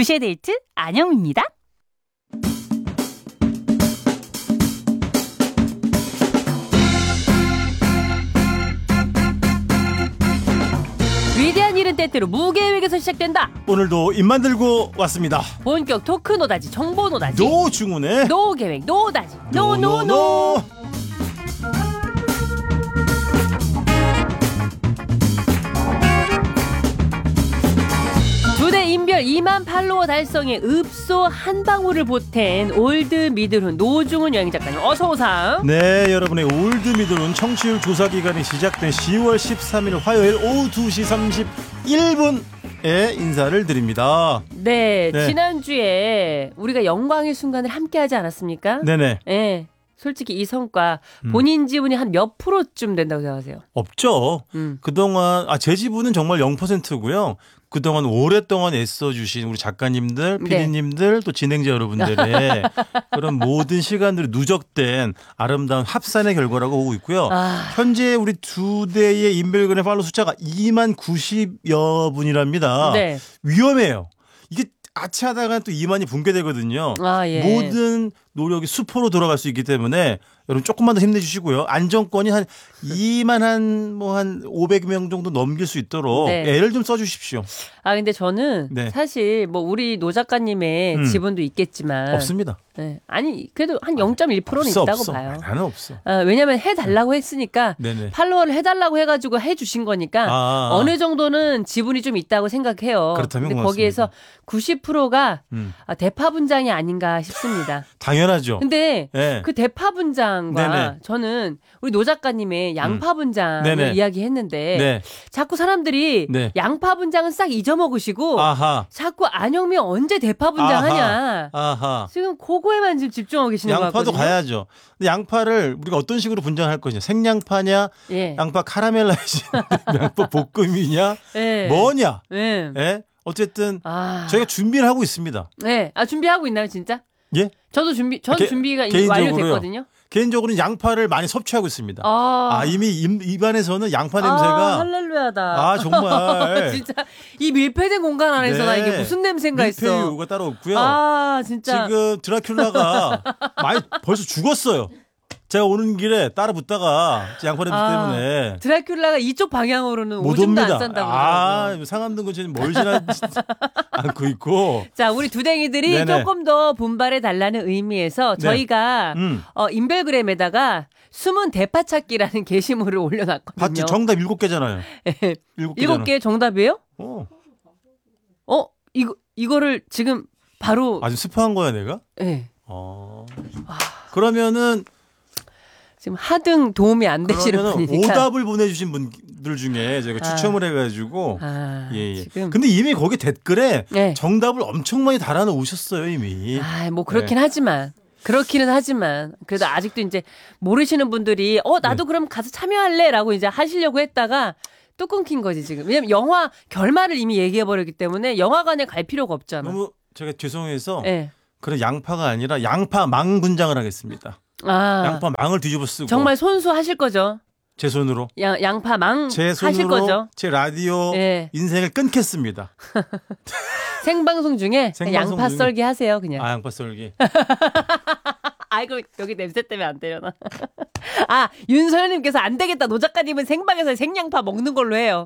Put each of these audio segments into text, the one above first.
2시의 데이트 안영입니다. 위대한 일은 때때로 무계획에서 시작된다. 오늘도 입만 들고 왔습니다. 본격 토크 노다지, 정보 노다지. 노중훈의 노계획 노다지. 노노노. 두대 인별 2만 팔로워 달성에 읍소 한 방울을 보탠 올드 미들훈 노중훈 여행 작가님 어서 오상. 네, 여러분의 올드 미들훈 청취율 조사 기간이 시작된 10월 13일 화요일 오후 2시 31분에 인사를 드립니다. 네, 지난주에 우리가 영광의 순간을 함께하지 않았습니까? 네네. 네. 솔직히 이 성과 본인 지분이 한 몇 프로쯤 된다고 생각하세요? 없죠. 그동안 제 지분은 정말 0%고요. 그동안 오랫동안 애써주신 우리 작가님들, PD님들, 또 진행자 여러분들의 그런 모든 시간들이 누적된 아름다운 합산의 결과라고 보고 있고요. 현재 우리 두 대의 인별그램 팔로우 숫자가 2만 90여 분이랍니다. 네. 위험해요. 이게 아치하다가 또 2만이 붕괴되거든요. 예. 모든 노력이 수포로 돌아갈 수 있기 때문에 여러분 조금만 더 힘내주시고요. 안정권이 한 2만 한 500명 정도 넘길 수 있도록 애를 좀 써주십시오. 근데 저는 사실 우리 노 작가님의 지분도 있겠지만 없습니다. 네. 아니 그래도 한 0.1%는 있다고 없어. 봐요. 나는 없어. 왜냐하면 해달라고 했으니까 팔로워를 해달라고 해가지고 해주신 거니까 어느 정도는 지분이 좀 있다고 생각해요. 그렇다면 근데 고맙습니다. 거기에서 90%가 대파 분장이 아닌가 싶습니다. 당연하죠. 근데 그 대파 분장과 저는 우리 노 작가님의 양파 분장을 이야기했는데 자꾸 사람들이 양파 분장은 싹 잊어먹으시고 자꾸 안영미 언제 대파 분장하냐. 지금 그거에만 지금 집중하고 계시는 것 같거든요. 양파도 가야죠. 근데 양파를 우리가 어떤 식으로 분장할 거냐. 생양파냐, 양파 카라멜라이즈, 양파 볶음이냐, 뭐냐. 어쨌든 저희가 준비를 하고 있습니다. 준비하고 있나요, 진짜? 예? 저는 준비가 완료됐거든요. 개인적으로는 양파를 많이 섭취하고 있습니다. 이미 입안에서는 양파 냄새가 할렐루야다. 정말 진짜 이 밀폐된 공간 안에서 나 이게 무슨 냄새인가 했어. 밀폐유가 따로 없고요. 진짜 지금 드라큘라가 벌써 죽었어요. 제가 오는 길에 따라 붙다가 양파 냄새 때문에 드라큘라가 이쪽 방향으로는 못 오줌도 옵니다. 안 싼다고 그러더라고요. 상암동 근처는 멀지는 않고 있고. 자, 우리 두댕이들이 조금 더 분발해 달라는 의미에서 저희가 인별그램에다가 숨은 대파 찾기라는 게시물을 올려놨거든요. 봤지? 정답 7개잖아요. 7개 정답이에요? 이거를 지금 바로 아주 스포한 거야 내가? 네. 그러면은 지금 하등 도움이 안 되시는 분이니까 오답을 보내주신 분들 중에 제가 추첨을 해가지고 지금. 근데 이미 거기 댓글에 정답을 엄청 많이 달아놓으셨어요 이미. 그렇기는 하지만 그래도 아직도 이제 모르시는 분들이 나도 그럼 가서 참여할래라고 이제 하시려고 했다가 또 끊긴 거지 지금. 왜냐면 영화 결말을 이미 얘기해버렸기 때문에 영화관에 갈 필요가 없잖아. 너무 제가 죄송해서 그런 양파가 아니라 양파 망 분장을 하겠습니다. 양파 망을 뒤집어 쓰고. 정말 손수 하실 거죠? 제 손으로. 양파 망 제 손으로 하실 거죠? 제 라디오 인생을 끊겠습니다. 생방송 중에 양파 썰기 하세요 그냥. 양파 썰기. 아이고 여기 냄새 때문에 안 되려나. 윤서연님께서 안 되겠다. 노 작가님은 생방에서 생양파 먹는 걸로 해요.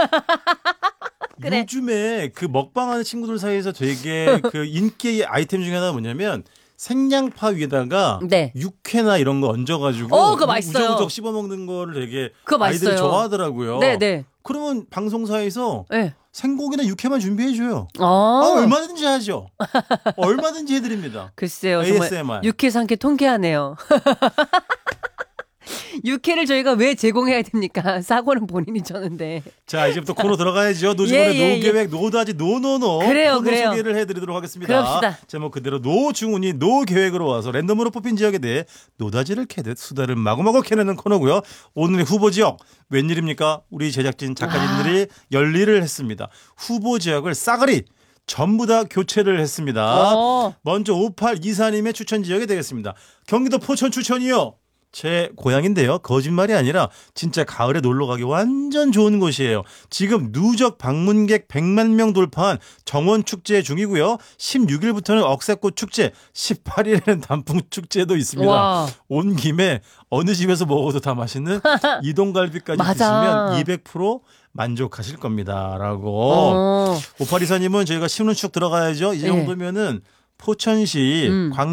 그래. 요즘에 그 먹방하는 친구들 사이에서 되게 그 인기 아이템 중에 하나가 뭐냐면 생양파 위에다가 육회나 이런 거 얹어가지고 그거 맛있어요. 우적우적 씹어먹는 거를 되게 그거 아이들이 맛있어요. 좋아하더라고요. 네네. 그러면 방송사에서 생고기나 육회만 준비해줘요. 얼마든지 하죠. 얼마든지 해드립니다. 글쎄요. ASMR. 정말 육회 상쾌 통쾌하네요. 육회를 저희가 왜 제공해야 됩니까? 사고는 본인이 졌는데. 자, 이제부터 코너 들어가야죠. 노중훈의 노계획, 노다지, 노노노. 그래요. 소개를 해드리도록 하겠습니다. 그럽시다. 제목 그대로 노중훈이 노계획으로 와서 랜덤으로 뽑힌 지역에 대해 노다지를 캐듯 수다를 마구마구 캐내는 코너고요. 오늘의 후보 지역 웬일입니까? 우리 제작진 작가님들이 열일을 했습니다. 후보 지역을 싸그리 전부 다 교체를 했습니다. 먼저 5824님의 추천 지역이 되겠습니다. 경기도 포천 추천이요. 제 고향인데요. 거짓말이 아니라 진짜 가을에 놀러 가기 완전 좋은 곳이에요. 지금 누적 방문객 100만 명 돌파한 정원 축제 중이고요. 16일부터는 억새꽃 축제, 18일에는 단풍 축제도 있습니다. 와. 온 김에 어느 집에서 먹어도 다 맛있는 이동갈비까지 드시면 200% 만족하실 겁니다. 라고. 5824님은 저희가 신혼축 들어가야죠. 이 정도면은 포천시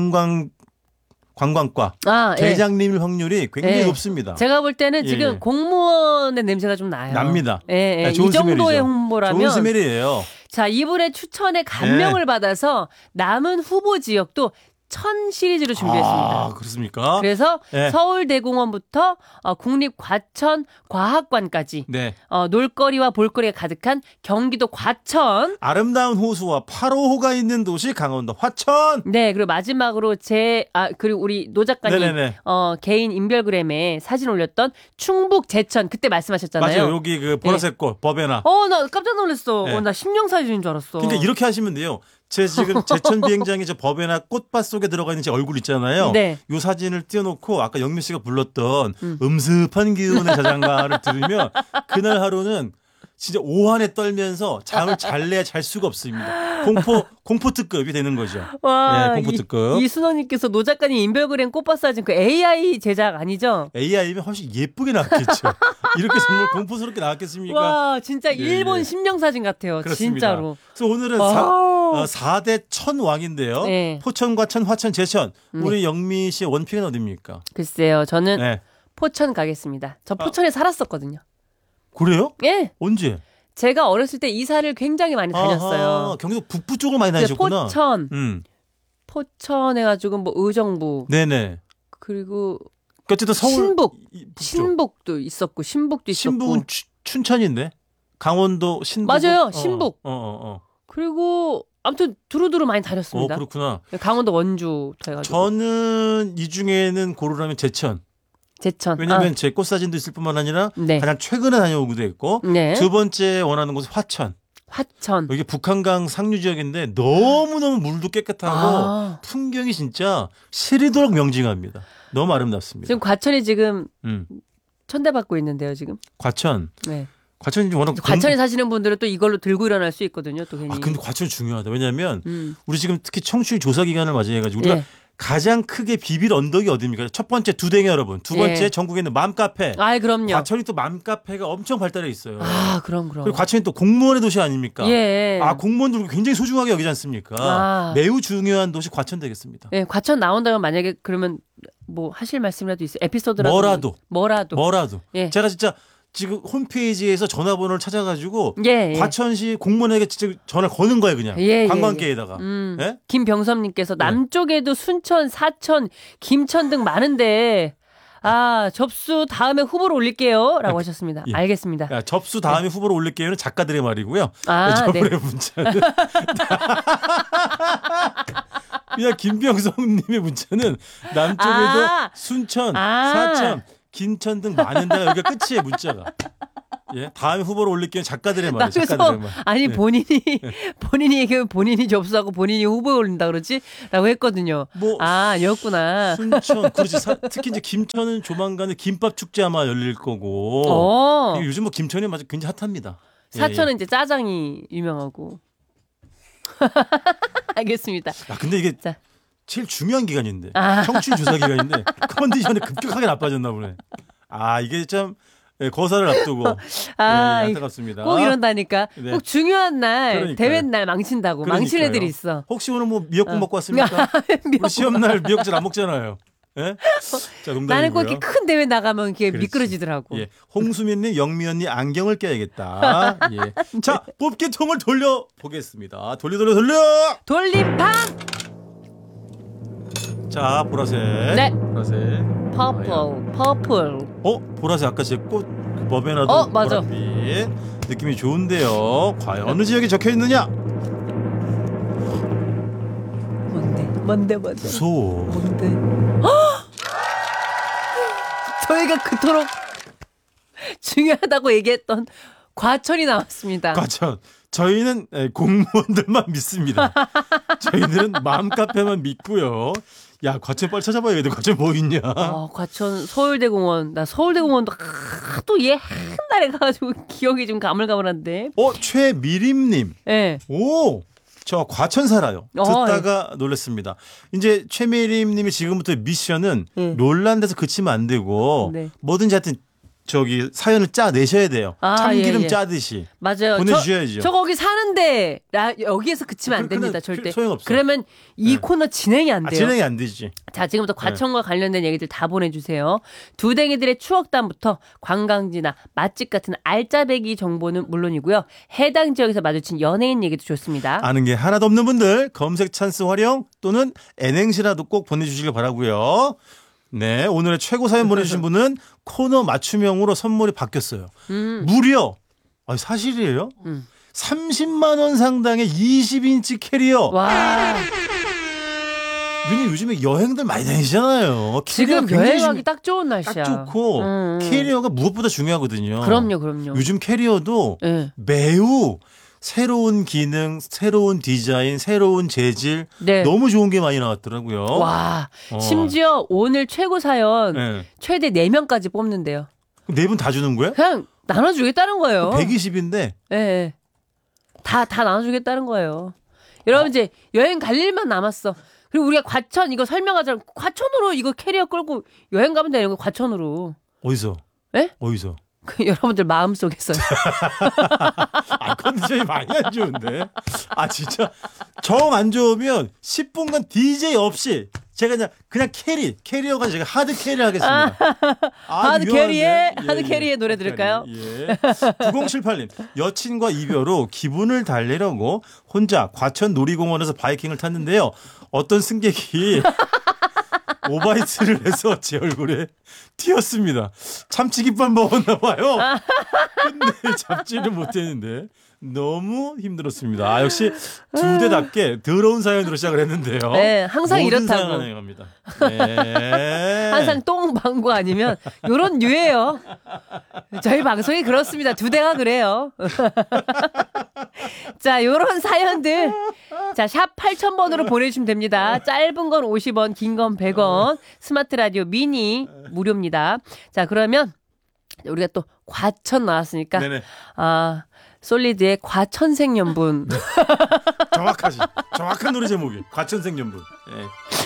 관광과 대장님일 확률이 굉장히 높습니다. 제가 볼 때는 지금 공무원의 냄새가 좀 나요. 납니다. 네, 좋은 이 정도의 스멜이죠. 홍보라면 좋은 스멜이에요. 자, 이분의 추천에 감명을 받아서 남은 후보 지역도 1000 시리즈로 준비했습니다. 아, 그렇습니까? 그래서 서울대공원부터 국립과천과학관까지 놀거리와 볼거리가 가득한 경기도 과천. 아름다운 호수와 8호호가 있는 도시 강원도 화천. 네, 그리고 마지막으로 그리고 우리 노 작가님 개인 인별그램에 사진 올렸던 충북 제천 그때 말씀하셨잖아요. 맞아요. 여기 그 보라색 꽃 버베나. 나 깜짝 놀랐어. 나 심령 사진인 줄 알았어. 그러니까 이렇게 하시면 돼요. 지금 제천 비행장에 저 버베나 꽃밭 속에 들어가 있는 제 얼굴 있잖아요. 네. 이 사진을 띄워놓고 아까 영미 씨가 불렀던 음습한 기운의 자장가를 들으면 그날 하루는 진짜 오한에 떨면서 잠을 잘래야 잘 수가 없습니다. 공포 특급이 되는 거죠. 와, 공포 특급. 이순원님께서 노 작가님 인별그램 꽃밭 사진 그 AI 제작 아니죠? AI면 훨씬 예쁘게 나왔겠죠. 이렇게 정말 공포스럽게 나왔겠습니까? 와, 진짜 일본 심령 사진 같아요. 그렇습니다. 진짜로. 그래서 오늘은 4대 천왕인데요. 포천, 과천, 화천, 제천. 우리 영미 씨의 원픽은 어디입니까? 글쎄요. 저는 포천 가겠습니다. 저 포천에 살았었거든요. 그래요? 예. 언제? 제가 어렸을 때 이사를 굉장히 많이 다녔어요. 경기도 북부 쪽을 많이 다니셨구나. 포천 해가지고 뭐 의정부. 네네. 그리고 어쨌든 서울 신북도 있었고 신북도 있었고. 신북은 춘천인데 강원도 신북. 맞아요. 신북. 그리고 아무튼 두루두루 많이 다녔습니다. 그렇구나. 강원도 원주 해가지고. 저는 이 중에는 고르라면 제천. 왜냐하면 제 꽃사진도 있을 뿐만 아니라 가장 최근에 다녀오기도 했고 두 번째 원하는 곳은 화천. 여기 북한강 상류 지역인데 너무너무 물도 깨끗하고 풍경이 진짜 시리도록 명징합니다. 너무 아름답습니다. 지금 과천이 지금 천대받고 있는데요. 지금. 과천. 네. 과천이 워낙 과천에 사시는 분들은 또 이걸로 들고 일어날 수 있거든요. 또 괜히. 근데 과천이 중요하다. 왜냐하면 우리 지금 특히 청취율 조사 기간을 맞이해가지고 우리가 가장 크게 비빌 언덕이 어디입니까? 첫 번째 두댕이 여러분. 두 번째 전국에 있는 맘카페. 그럼요. 과천이 또 맘카페가 엄청 발달해 있어요. 그럼. 그리고 과천이 또 공무원의 도시 아닙니까? 공무원들 굉장히 소중하게 여기지 않습니까? 매우 중요한 도시 과천 되겠습니다. 네, 과천 나온다면 만약에 그러면 뭐 하실 말씀이라도 있어요? 에피소드라도. 뭐라도. 제가 진짜 지금 홈페이지에서 전화번호를 찾아가지고 과천시 공무원에게 진짜 전화를 거는 거예요. 그냥 관광계에다가. 김병섭님께서 남쪽에도 순천, 사천, 김천 등 많은데 접수 다음에 후보로 올릴게요 라고 하셨습니다. 알겠습니다. 접수 다음에 후보로 올릴게요는 작가들의 말이고요. 저분의 문자는 그냥 김병섭님의 문자는 남쪽에도 순천, 사천, 김천 등 많은 데가 여기가 끝이에요. 문자가. 다음에 후보로 올릴게요. 작가들의 말이에요. 작가들의 말. 아니 본인이 얘기하면 본인이 접수하고 본인이 후보에 올린다 그러지? 라고 했거든요. 아니었구나. 순천. 그렇지. 특히 이제 김천은 조만간에 김밥 축제 아마 열릴 거고. 요즘 뭐 김천이 맞아 굉장히 핫합니다. 사천은 이제 짜장이 유명하고. 알겠습니다. 근데 이게 제일 중요한 기간인데 청취율 조사 기간인데 컨디션이 급격하게 나빠졌나 보네. 이게 참 거사를 앞두고 안타깝습니다. 꼭 이런다니까. 꼭 중요한 날 대회 날 망친다고. 망친 애들이 있어. 혹시 오늘 뭐 미역국 먹고 왔습니까? 우리 시험 날 미역국 안 먹잖아요. 자, 나는 꼭 이렇게 큰 대회 나가면 이렇게 미끄러지더라고. 홍수민님, 영미언니 안경을 껴야겠다. 자, 뽑기통을 돌려보겠습니다. 돌림판! 자, 보라색. 네. 보라색. 퍼플. 보라색 아까 제 꽃 버베나도 맞아. 보랏빛. 느낌이 좋은데요. 과연 어느 지역에 적혀 있느냐? 뭔데? 무서워. 뭔데? 저희가 그토록 중요하다고 얘기했던 과천이 나왔습니다. 과천. 저희는 공무원들만 믿습니다. 저희들은 맘카페만 믿고요. 야, 과천 빨리 찾아봐야겠다. 과천 뭐 있냐? 과천 서울대공원. 나 서울대공원도 하도 옛날에 가가지고 기억이 좀 가물가물한데. 최미림님. 네. 오, 저 과천 살아요. 듣다가 놀랐습니다. 이제 최미림님이 지금부터 미션은 놀란 데서 그치면 안 되고 뭐든지 하여튼 저기 사연을 짜 내셔야 돼요. 참기름 짜듯이. 맞아요. 보내주셔야죠. 저 거기 사는데 여기에서 그치면 안 됩니다. 절대. 소용없어. 그러면 이 코너 진행이 안 돼요. 진행이 안 되지. 자, 지금부터 과천과 관련된 얘기들 다 보내주세요. 두댕이들의 추억담부터 관광지나 맛집 같은 알짜배기 정보는 물론이고요. 해당 지역에서 마주친 연예인 얘기도 좋습니다. 아는 게 하나도 없는 분들 검색 찬스 활용 또는 N행시라도 꼭 보내주시길 바라고요. 네, 오늘의 최고 사연 보내주신 분은 코너 맞춤형으로 선물이 바뀌었어요. 무려 사실이에요? 30만 원 상당의 20인치 캐리어. 와. 왜냐면 요즘에 여행들 많이 다니시잖아요. 지금 여행하기 딱 좋은 날씨야. 딱 좋고 캐리어가 무엇보다 중요하거든요. 그럼요. 요즘 캐리어도 매우 새로운 기능, 새로운 디자인, 새로운 재질 너무 좋은 게 많이 나왔더라고요. 와, 심지어 오늘 최고 사연 최대 4명까지 뽑는데요. 그럼 4분 다 주는 거예요? 그냥 나눠주겠다는 거예요. 120인데? 네. 다 나눠주겠다는 거예요. 여러분 이제 여행 갈 일만 남았어. 그리고 우리가 과천 이거 설명하자면 과천으로 이거 캐리어 끌고 여행 가면 되는 거예요. 과천으로. 어디서? 네? 어디서? 여러분들 마음속에서요. 컨디션이 많이 안 좋은데. 진짜 정 안 좋으면 10분간 DJ 없이 제가 그냥 캐리어가 제가 하드 캐리 하겠습니다. 하드 캐리의 노래 들을까요? 9078님 여친과 이별 후 기분을 달래려고 혼자 과천 놀이공원에서 바이킹을 탔는데요. 어떤 승객이 오바이트를 해서 제 얼굴에 튀었습니다. 참치김밥 먹었나 봐요. 근데 잡지를 못했는데 너무 힘들었습니다. 역시 두 대답게 더러운 사연으로 시작을 했는데요. 네, 항상 이렇다고. 사연 네. 항상 똥 방구 아니면 요런 류예요. 저희 방송이 그렇습니다. 두 대가 그래요. 자, 요런 사연들 샵 8000번으로 보내주시면 됩니다. 짧은 건 50원, 긴 건 100원. 스마트 라디오 미니 무료입니다. 자, 그러면 우리가 또 과천 나왔으니까 네네. 솔리드의 과천생연분. 정확하지. 정확한 노래 제목이 과천생연분. 네.